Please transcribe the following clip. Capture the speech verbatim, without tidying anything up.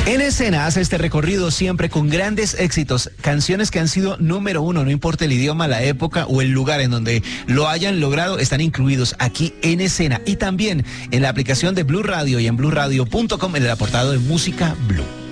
En Escena hace este recorrido siempre con grandes éxitos, canciones que han sido número uno, no importa el idioma, la época o el lugar en donde lo hayan logrado, están incluidos aquí en Escena y también en la aplicación de Blue Radio y en blue radio punto com en el apartado de Música Blue.